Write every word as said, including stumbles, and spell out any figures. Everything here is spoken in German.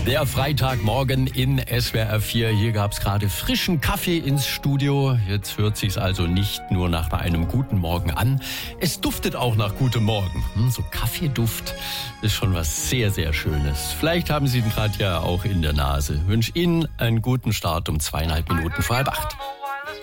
Der Freitagmorgen in S W R vier. Hier gab es gerade frischen Kaffee ins Studio. Jetzt hört sich's also nicht nur nach einem guten Morgen an. Es duftet auch nach gutem Morgen. Hm, so Kaffeeduft ist schon was sehr, sehr Schönes. Vielleicht haben Sie ihn gerade ja auch in der Nase. Ich wünsche Ihnen einen guten Start um zweieinhalb Minuten vor halb acht.